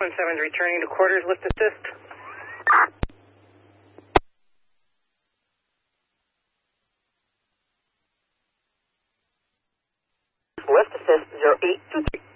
17's returning to quarters, lift assist. Lift assist 0823.